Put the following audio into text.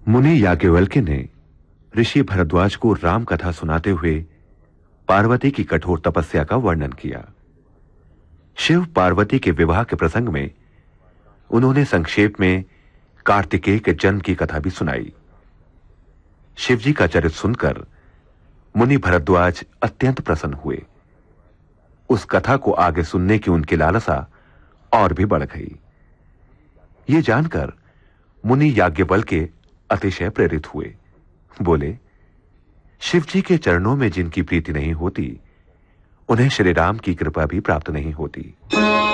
मुनि याज्ञवल्क्य ने ऋषि भरद्वाज को राम कथा सुनाते हुए पार्वती की कठोर तपस्या का वर्णन किया। शिव पार्वती के विवाह के प्रसंग में उन्होंने संक्षेप में कार्तिकेय के जन्म की कथा भी सुनाई। शिवजी का चरित्र सुनकर मुनि भरद्वाज अत्यंत प्रसन्न हुए। उस कथा को आगे सुनने की उनकी लालसा और भी बढ़ गई। ये जानकर मुनि याज्ञवल्क्य अतिशय प्रेरित हुए। बोले, शिवजी के चरणों में जिनकी प्रीति नहीं होती, उन्हें श्री राम की कृपा भी प्राप्त नहीं होती।